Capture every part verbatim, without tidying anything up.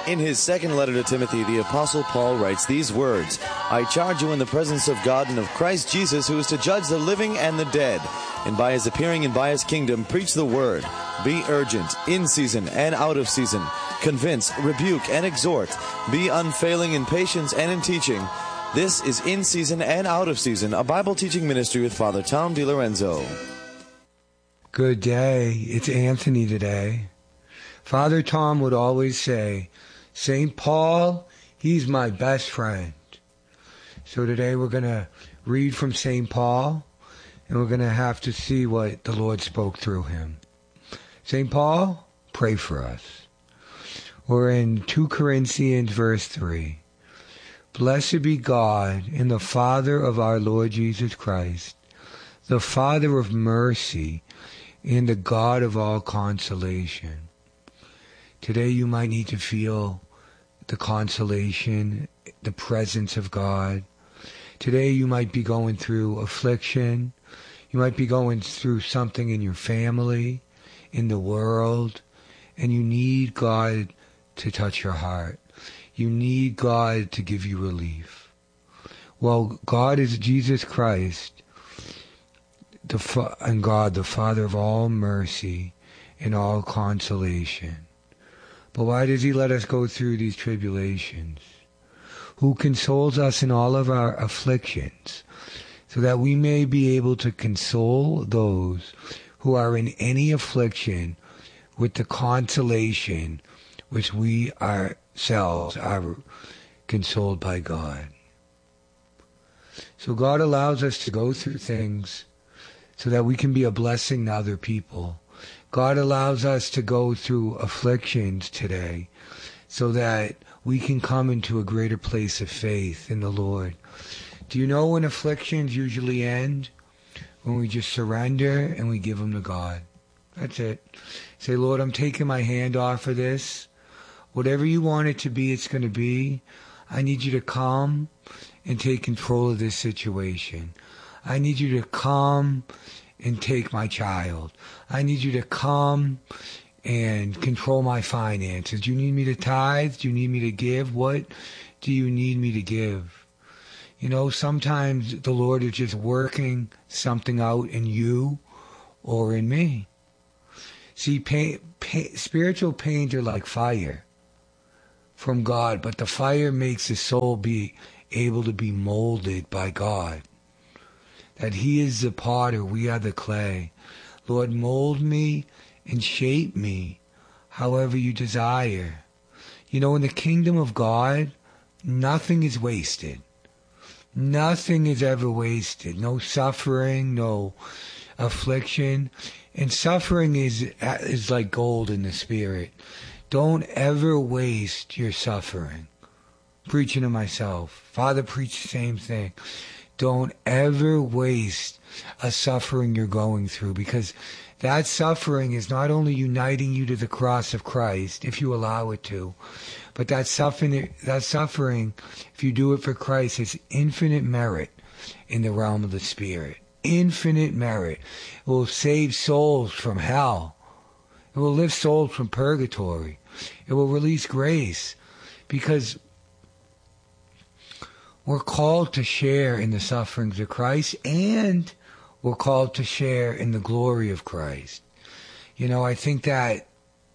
In his second letter to Timothy, the Apostle Paul writes these words, I charge you in the presence of God and of Christ Jesus, who is to judge the living and the dead, and by his appearing and by his kingdom, preach the word. Be urgent, in season and out of season. Convince, rebuke, and exhort. Be unfailing in patience and in teaching. This is In Season and Out of Season, a Bible teaching ministry with Father Tom DiLorenzo. Good day. It's Anthony today. Father Tom would always say, Saint Paul, he's my best friend. So today we're going to read from Saint Paul, and we're going to have to see what the Lord spoke through him. Saint Paul, pray for us. We're in Second Corinthians verse three. Blessed be God and the Father of our Lord Jesus Christ, the Father of mercy and the God of all consolation. Today you might need to feel the consolation, the presence of God. Today you might be going through affliction. You might be going through something in your family, in the world, and you need God to touch your heart. You need God to give you relief. Well, God is Jesus Christ, the fa- and God, the Father of all mercy and all consolation. But why does he let us go through these tribulations? Who consoles us in all of our afflictions, so that we may be able to console those who are in any affliction with the consolation which we ourselves are consoled by God. So God allows us to go through things so that we can be a blessing to other people. God allows us to go through afflictions today so that we can come into a greater place of faith in the Lord. Do you know when afflictions usually end? When we just surrender and we give them to God. That's it. Say, Lord, I'm taking my hand off of this. Whatever you want it to be, it's going to be. I need you to come and take control of this situation. I need you to come and take my child. I need you to come and control my finances. Do you need me to tithe? Do you need me to give? What do you need me to give? You know, sometimes the Lord is just working something out in you or in me. See, pain, pain, spiritual pains are like fire from God, but the fire makes the soul be able to be molded by God. That he is the potter, we are the clay. Lord, mold me and shape me however you desire. You know, in the kingdom of God, nothing is wasted. Nothing is ever wasted. No suffering, no affliction. And suffering is is like gold in the spirit. Don't ever waste your suffering. Preaching to myself. Father preached the same thing. Don't ever waste a suffering you're going through, because that suffering is not only uniting you to the cross of Christ, if you allow it to, but that suffering, that suffering, if you do it for Christ, is infinite merit in the realm of the Spirit. Infinite merit. It will save souls from hell. It will lift souls from purgatory. It will release grace, because we're called to share in the sufferings of Christ, and we're called to share in the glory of Christ. You know, I think that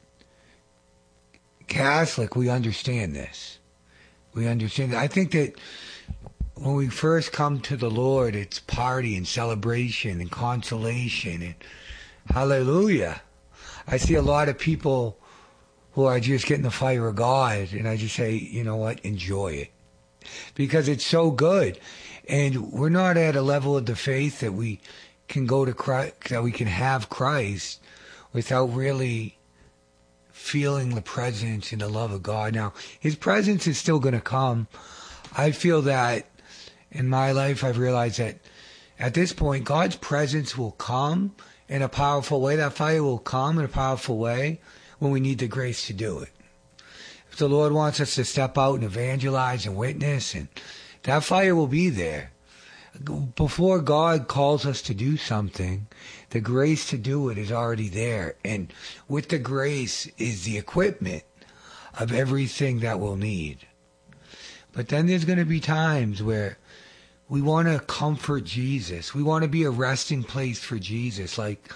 Catholic, we understand this. We understand that. I think that when we first come to the Lord, it's party and celebration and consolation and hallelujah. I see a lot of people who are just getting the fire of God, and I just say, you know what, enjoy it. Because it's so good. And we're not at a level of the faith that we can go to Christ, that we can have Christ without really feeling the presence and the love of God. Now, his presence is still going to come. I feel that in my life, I've realized that at this point, God's presence will come in a powerful way. That fire will come in a powerful way when we need the grace to do it. If the Lord wants us to step out and evangelize and witness, and that fire will be there. Before God calls us to do something, the grace to do it is already there. And with the grace is the equipment of everything that we'll need. But then there's going to be times where we want to comfort Jesus. We want to be a resting place for Jesus. Like,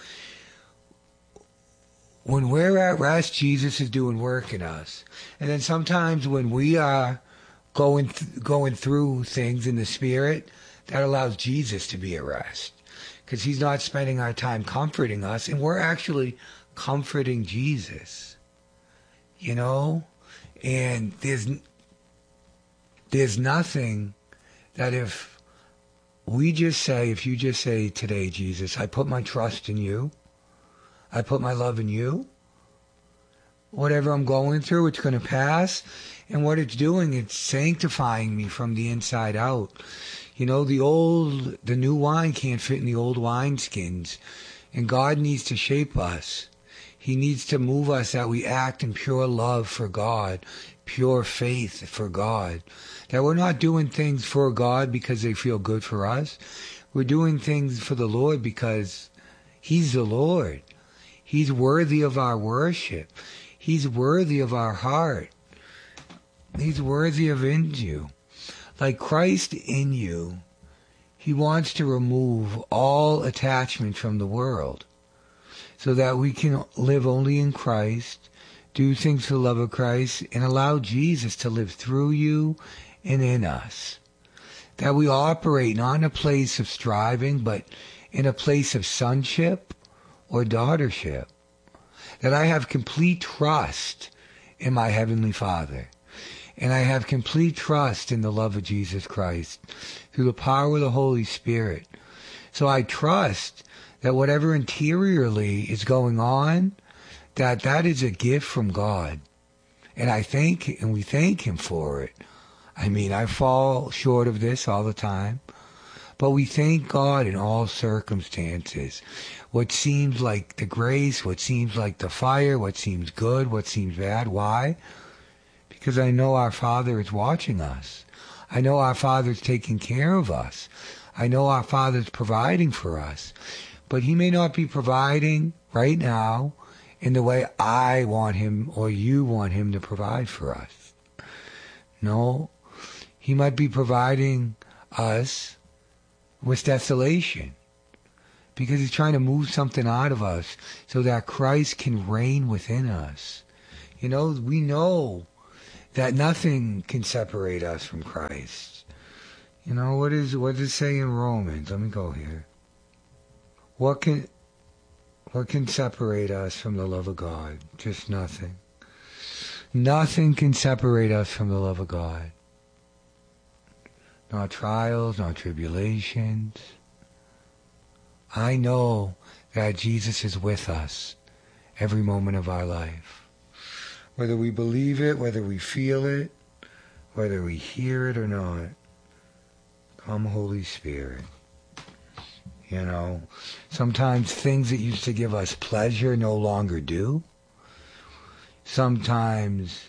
when we're at rest, Jesus is doing work in us. And then sometimes when we are going th- going through things in the Spirit, that allows Jesus to be at rest. Because he's not spending our time comforting us, and we're actually comforting Jesus. You know? And there's there's nothing that if we just say, if you just say today, Jesus, I put my trust in you, I put my love in you, whatever I'm going through, it's going to pass. And what it's doing, it's sanctifying me from the inside out. You know, the old, the new wine can't fit in the old wineskins. And God needs to shape us. He needs to move us that we act in pure love for God, pure faith for God. That we're not doing things for God because they feel good for us. We're doing things for the Lord because He's the Lord. He's worthy of our worship. He's worthy of our heart. He's worthy of in you. Like Christ in you, He wants to remove all attachment from the world so that we can live only in Christ, do things for the love of Christ, and allow Jesus to live through you and in us. That we operate not in a place of striving, but in a place of sonship or daughtership. That I have complete trust in my Heavenly Father. And I have complete trust in the love of Jesus Christ through the power of the Holy Spirit. So I trust that whatever interiorly is going on, that that is a gift from God. And I thank, and we thank Him for it. I mean, I fall short of this all the time. But we thank God in all circumstances. What seems like the grace, what seems like the fire, what seems good, what seems bad. Why? Because I know our Father is watching us. I know our Father's taking care of us. I know our Father's providing for us. But He may not be providing right now in the way I want Him or you want Him to provide for us. No, He might be providing us with desolation because He's trying to move something out of us so that Christ can reign within us. You know, we know that nothing can separate us from Christ. You know, what is what does it say in Romans? Let me go here. What can what can separate us from the love of God? Just nothing. Nothing can separate us from the love of God. Not trials, not tribulations. I know that Jesus is with us every moment of our life. Whether we believe it, whether we feel it, whether we hear it or not. Come, Holy Spirit. You know, sometimes things that used to give us pleasure no longer do. Sometimes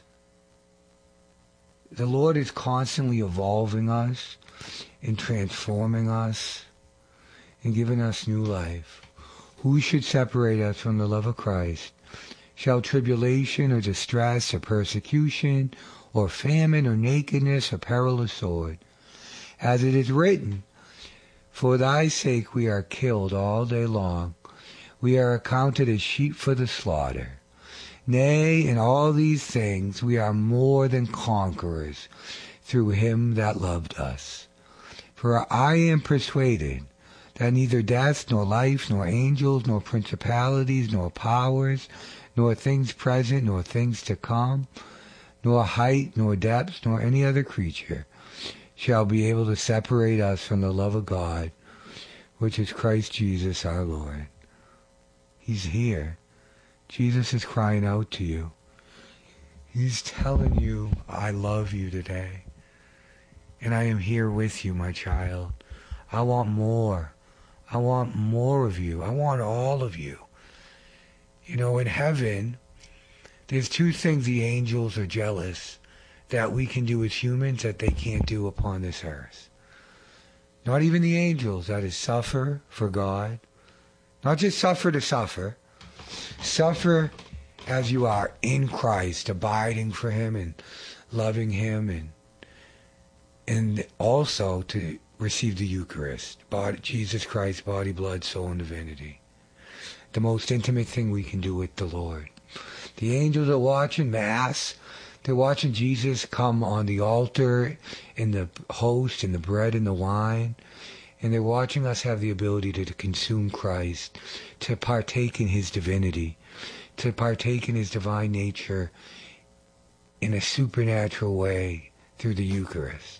the Lord is constantly evolving us and transforming us and giving us new life. Who should separate us from the love of Christ? Shall tribulation or distress or persecution or famine or nakedness or peril or sword? As it is written, for thy sake we are killed all day long. We are accounted as sheep for the slaughter. Nay, in all these things we are more than conquerors through Him that loved us. For I am persuaded that neither death, nor life, nor angels, nor principalities, nor powers, nor things present, nor things to come, nor height, nor depth, nor any other creature shall be able to separate us from the love of God, which is Christ Jesus our Lord. He's here. Jesus is crying out to you. He's telling you, I love you today. And I am here with you, my child. I want more. I want more of you. I want all of you. You know, in heaven, there's two things the angels are jealous that we can do as humans that they can't do upon this earth. Not even the angels, that is suffer for God. Not just suffer to suffer. Suffer as you are in Christ, abiding for him and loving him, and and also to receive the Eucharist, body, Jesus Christ, body, blood, soul, and divinity. The most intimate thing we can do with the Lord. The angels are watching Mass. They're watching Jesus come on the altar in the host and the bread and the wine. And they're watching us have the ability to, to consume Christ, to partake in his divinity, to partake in his divine nature in a supernatural way through the Eucharist.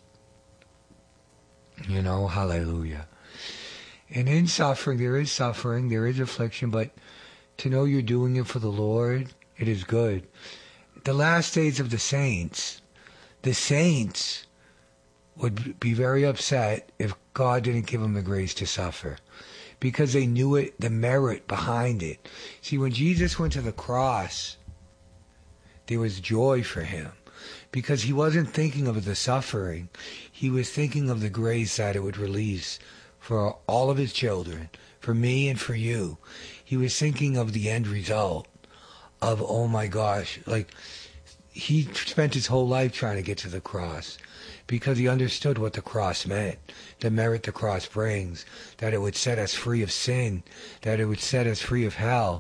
You know, hallelujah. And in suffering, there is suffering, there is affliction, but to know you're doing it for the Lord, it is good. The last days of the saints, the saints would be very upset if God didn't give them the grace to suffer, because they knew it, the merit behind it. See, when Jesus went to the cross, there was joy for him, because he wasn't thinking of the suffering. He was thinking of the grace that it would release for all of his children, for me and for you. He was thinking of the end result of, oh my gosh, like he spent his whole life trying to get to the cross because he understood what the cross meant, the merit the cross brings, that it would set us free of sin, that it would set us free of hell.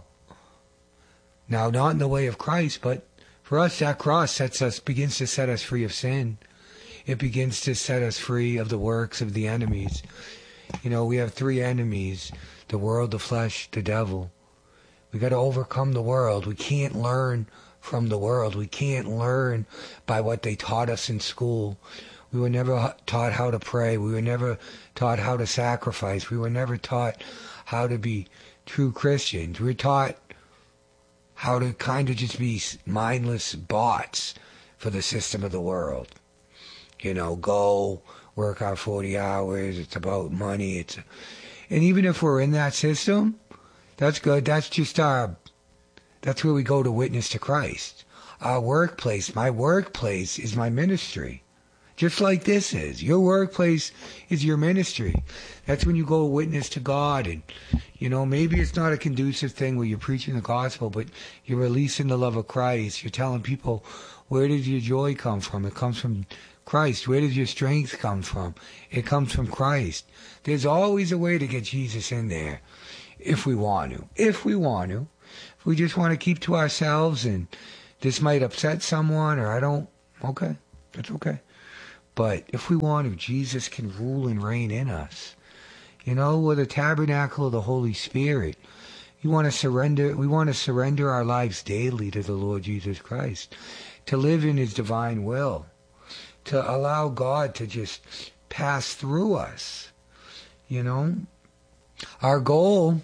Now, not in the way of Christ, but for us, that cross sets us, begins to set us free of sin. It begins to set us free of the works of the enemies. You know, we have three enemies: the world, the flesh, the devil. We got to overcome the world. We can't learn from the world. We can't learn by what they taught us in school. We were never taught how to pray. We were never taught how to sacrifice. We were never taught how to be true Christians. We were taught how to kind of just be mindless bots for the system of the world. You know, go work out forty hours. It's about money. It's, and even if we're in that system, that's good. That's just our, that's where we go to witness to Christ. Our workplace, my workplace is my ministry. Just like this is. Your workplace is your ministry. That's when you go witness to God. And, you know, maybe it's not a conducive thing where you're preaching the gospel, but you're releasing the love of Christ. You're telling people, where does your joy come from? It comes from Christ. Where does your strength come from? It comes from Christ. There's always a way to get Jesus in there, if we want to. If we want to. If we just want to keep to ourselves and this might upset someone, or I don't, okay, that's okay. But if we want to, Jesus can rule and reign in us. You know, we're the tabernacle of the Holy Spirit. You want to surrender, we want to surrender our lives daily to the Lord Jesus Christ, to live in his divine will, to allow God to just pass through us. You know, our goal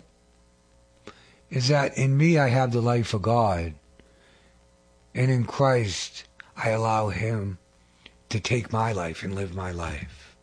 is that in me I have the life of God, and in Christ I allow him to take my life and live my life.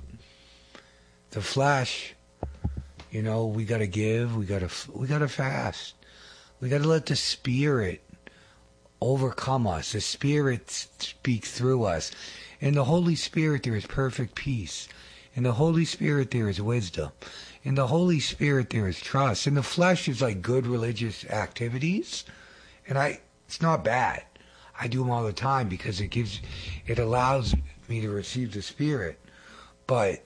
The flesh, you know, we got to give, we got to we got to fast. We got to let the Spirit overcome us, the Spirit speak through us. In the Holy Spirit there is perfect peace. In the Holy Spirit there is wisdom. In the Holy Spirit there is trust. In the flesh is like good religious activities, and I it's not bad. I do them all the time because it gives, it allows me to receive the Spirit. But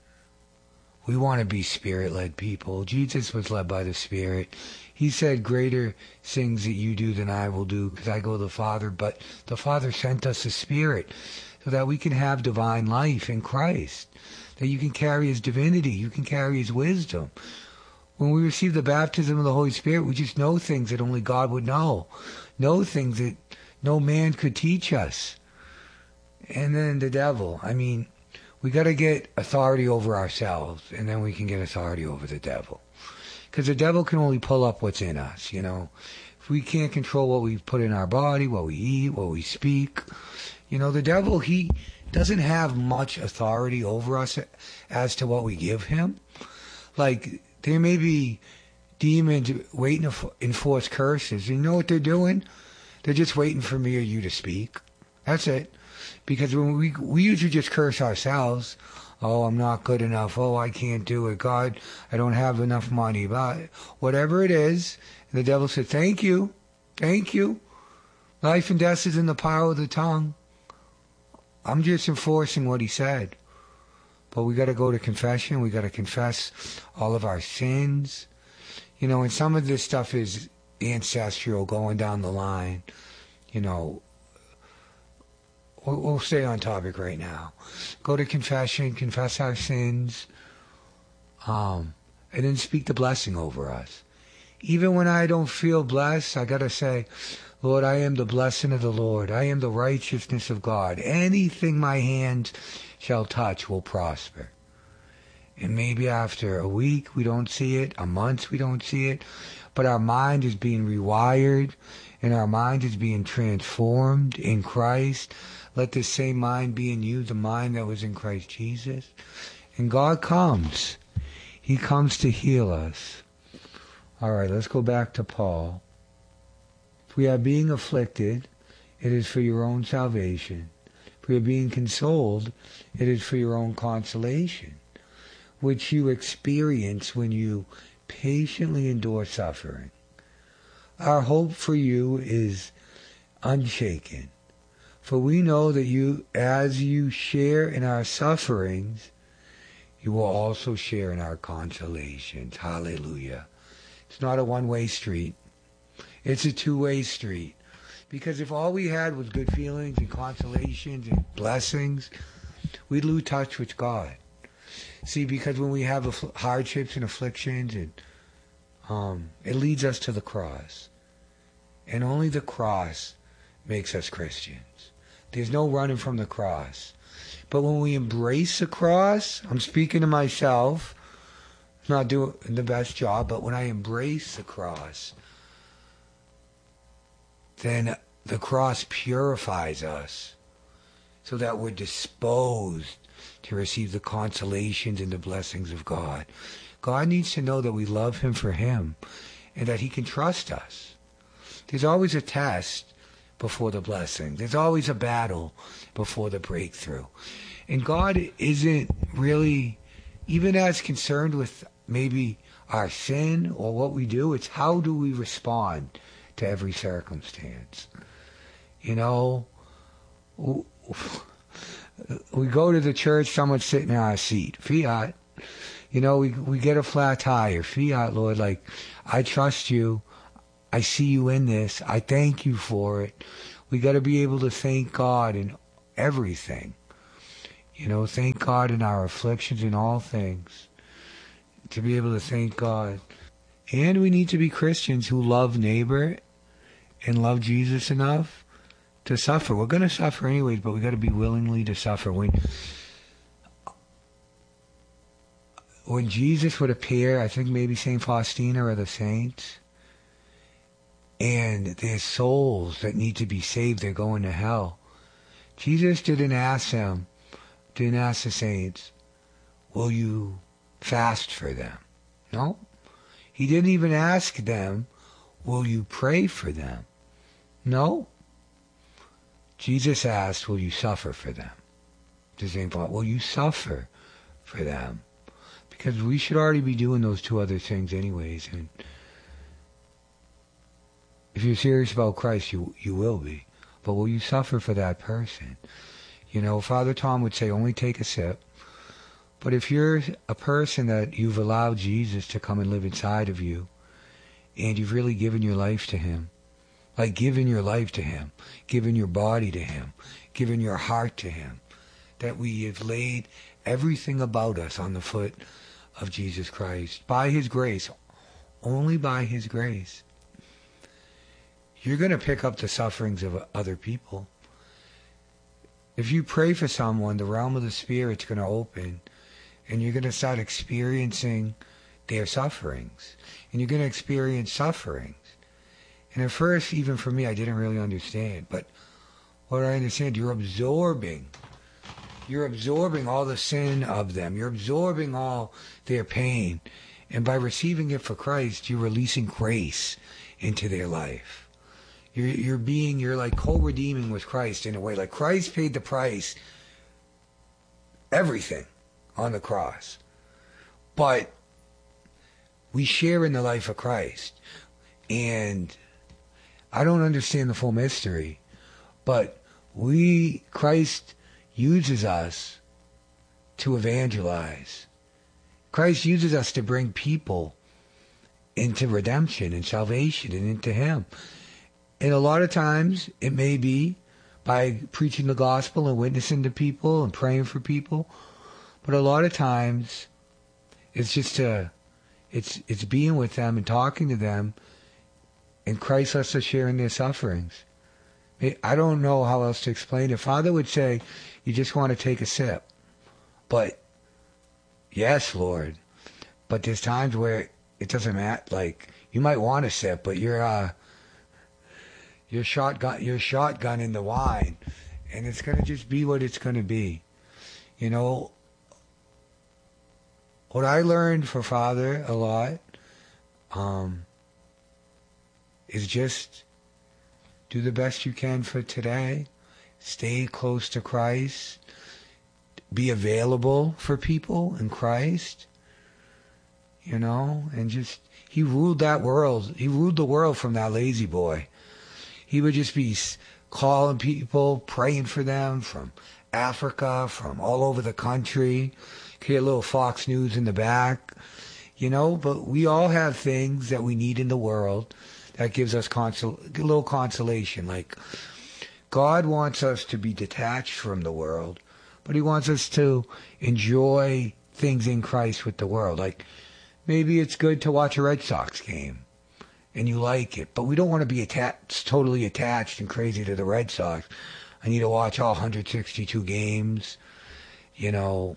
we want to be Spirit-led people. Jesus was led by the Spirit. He said, greater things that you do than I will do, because I go to the Father. But the Father sent us the Spirit so that we can have divine life in Christ, that you can carry his divinity, you can carry his wisdom. When we receive the baptism of the Holy Spirit, we just know things that only God would know, know things that no man could teach us. And then the devil. I mean, we got to get authority over ourselves, and then we can get authority over the devil. Because the devil can only pull up what's in us, you know. If we can't control what we put in our body, what we eat, what we speak, you know, the devil, he doesn't have much authority over us as to what we give him. Like, there may be demons waiting to enforce curses. You know what they're doing? They're just waiting for me or you to speak. That's it. Because when we we usually just curse ourselves. Oh, I'm not good enough. Oh, I can't do it. God, I don't have enough money. But whatever it is, the devil said, thank you. Thank you. Life and death is in the power of the tongue. I'm just enforcing what he said. But we got to go to confession. We got to confess all of our sins. You know, and some of this stuff is ancestral, going down the line. You know, we'll, we'll stay on topic right now. Go to confession, confess our sins, um, and then speak the blessing over us. Even when I don't feel blessed, I got to say, Lord, I am the blessing of the Lord. I am the righteousness of God. Anything my hands shall touch will prosper. And maybe after a week we don't see it, a month we don't see it, but our mind is being rewired and our mind is being transformed in Christ. Let this same mind be in you, the mind that was in Christ Jesus. And God comes. He comes to heal us. All right, let's go back to Paul. If we are being afflicted, it is for your own salvation. If we are being consoled, it is for your own consolation, which you experience when you patiently endure suffering. Our hope for you is unshaken, for we know that you, as you share in our sufferings, you will also share in our consolations. Hallelujah. It's not a one-way street. It's a two-way street. Because if all we had was good feelings and consolations and blessings, we'd lose touch with God. See, because when we have aff- hardships and afflictions, and um, it leads us to the cross. And only the cross makes us Christians. There's no running from the cross. But when we embrace the cross, I'm speaking to myself, not doing the best job, but when I embrace the cross, then the cross purifies us so that we're disposed to receive the consolations and the blessings of God. God needs to know that we love him for him and that he can trust us. There's always a test before the blessing. There's always a battle before the breakthrough. And God isn't really even as concerned with maybe our sin or what we do. It's how do we respond to every circumstance. You know, we go to the church, someone's sitting in our seat. Fiat. You know, we we get a flat tire. Fiat, Lord, like, I trust you. I see you in this. I thank you for it. We got to be able to thank God in everything. You know, thank God in our afflictions in all things. To be able to thank God. And we need to be Christians who love neighbor and love Jesus enough to suffer. We're going to suffer anyways, but we got to be willingly to suffer. When when Jesus would appear, I think maybe Saint Faustina or the saints, and there's souls that need to be saved, they're going to hell. Jesus didn't ask them, didn't ask the saints, will you fast for them? No. He didn't even ask them, will you pray for them? No. Jesus asked, will you suffer for them? To Saint Paul, will you suffer for them? Because we should already be doing those two other things anyways. And if you're serious about Christ, you you will be. But will you suffer for that person? You know, Father Tom would say, only take a sip. But if you're a person that you've allowed Jesus to come and live inside of you, and you've really given your life to him, like giving your life to him, giving your body to him, giving your heart to him, that we have laid everything about us on the foot of Jesus Christ, by his grace, only by his grace, you're going to pick up the sufferings of other people. If you pray for someone, the realm of the Spirit's going to open, and you're going to start experiencing their sufferings. And you're going to experience sufferings. And at first, even for me, I didn't really understand. But what I understand, you're absorbing. You're absorbing all the sin of them. You're absorbing all their pain. And by receiving it for Christ, you're releasing grace into their life. You're, you're being, you're like co-redeeming with Christ in a way. Like Christ paid the price, everything on the cross. But we share in the life of Christ. And I don't understand the full mystery, but we, Christ uses us to evangelize. Christ uses us to bring people into redemption and salvation and into Him. And a lot of times it may be by preaching the gospel and witnessing to people and praying for people, but a lot of times it's just to, it's it's being with them and talking to them, and Christ lets us share in their sufferings. I don't know how else to explain it. Father would say, you just want to take a sip. But, yes, Lord. But there's times where it doesn't matter. Like, you might want a sip, but you're, uh, you're shotgun, you're shotgunning the wine. And it's going to just be what it's going to be. You know, what I learned for Father a lot, um, is just do the best you can for today. Stay close to Christ. Be available for people in Christ. You know, and just, He ruled that world. He ruled the world from that lazy boy. He would just be calling people, praying for them from Africa, from all over the country. Hear a little Fox News in the back. You know, but we all have things that we need in the world that gives us consol- a little consolation. Like, God wants us to be detached from the world, but He wants us to enjoy things in Christ with the world. Like, maybe it's good to watch a Red Sox game, and you like it, but we don't want to be attached, totally attached and crazy to the Red Sox. I need to watch all one hundred sixty-two games. You know,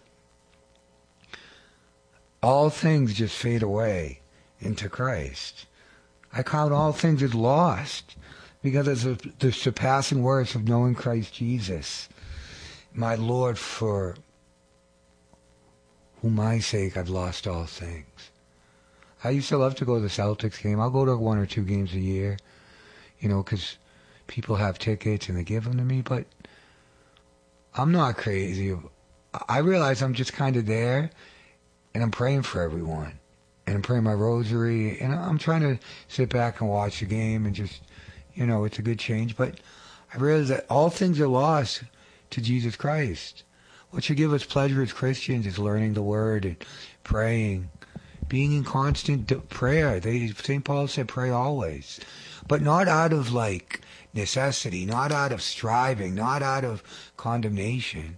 all things just fade away into Christ. I count all things as lost because of the surpassing worth of knowing Christ Jesus, my Lord, for whom my sake I've lost all things. I used to love to go to the Celtics game. I'll go to one or two games a year, you know, because people have tickets and they give them to me, but I'm not crazy. I realize I'm just kind of there, and I'm praying for everyone. And I'm praying my rosary, and I'm trying to sit back and watch the game and just, you know, it's a good change. But I realize that all things are lost to Jesus Christ. What should give us pleasure as Christians is learning the Word and praying, being in constant prayer. They, Saint Paul said, pray always. But not out of, like, necessity, not out of striving, not out of condemnation.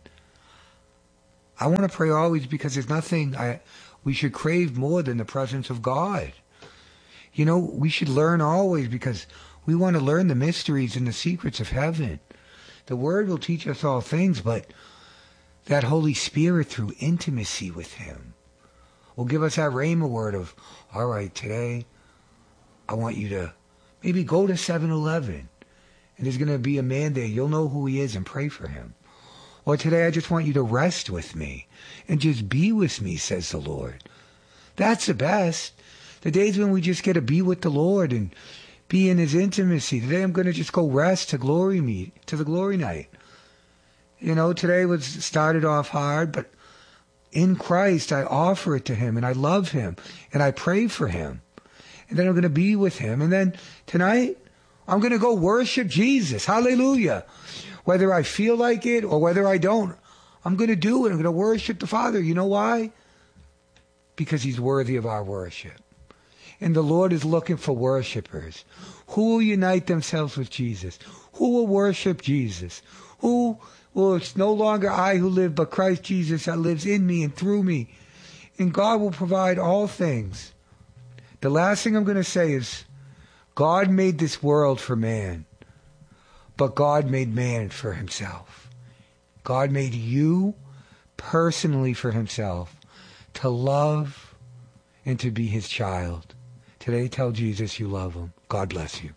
I want to pray always because there's nothing I... we should crave more than the presence of God. You know, we should learn always because we want to learn the mysteries and the secrets of heaven. The Word will teach us all things, but that Holy Spirit through intimacy with Him will give us that rhema word of, all right, today I want you to maybe go to seven eleven and there's going to be a man there. You'll know who he is and pray for him. Or today I just want you to rest with me and just be with me, says the Lord. That's the best. The days when we just get to be with the Lord and be in His intimacy. Today I'm going to just go rest to glory meet, to the glory night. You know, today was started off hard, but in Christ I offer it to Him and I love Him and I pray for Him. And then I'm going to be with Him. And then tonight I'm going to go worship Jesus. Hallelujah. Whether I feel like it or whether I don't, I'm going to do it. I'm going to worship the Father. You know why? Because He's worthy of our worship. And the Lord is looking for worshipers who will unite themselves with Jesus, who will worship Jesus, who will, it's no longer I who live, but Christ Jesus that lives in me and through me. And God will provide all things. The last thing I'm going to say is, God made this world for man. But God made man for Himself. God made you personally for Himself to love and to be His child. Today, tell Jesus you love Him. God bless you.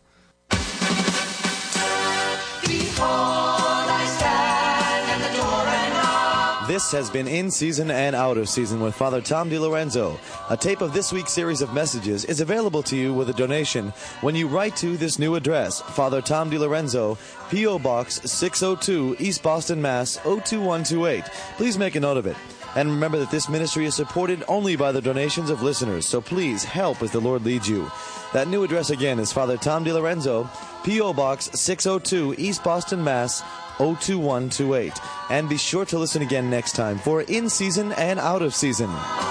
Behold, I stand at the door and knock. This has been In Season and Out of Season with Father Tom DiLorenzo. A tape of this week's series of messages is available to you with a donation when you write to this new address, Father Tom DiLorenzo, P O. Box six oh two, East Boston, Mass. oh two one two eight. Please make a note of it. And remember that this ministry is supported only by the donations of listeners, so please help as the Lord leads you. That new address again is Father Tom DiLorenzo, P O. Box six oh two, East Boston, Mass. oh two one two eight. And be sure to listen again next time for In Season and Out of Season.